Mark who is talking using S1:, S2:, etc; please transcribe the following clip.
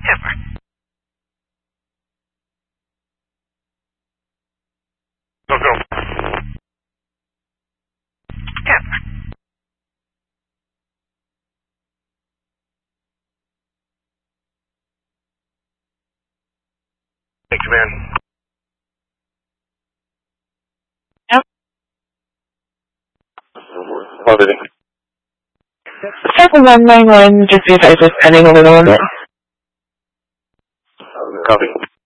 S1: Super.
S2: Go, go.
S1: Super.
S2: Hey, command.
S1: Yep.
S2: What is it?
S1: 7191, just be advised, it's pending over the limit.
S2: Copy.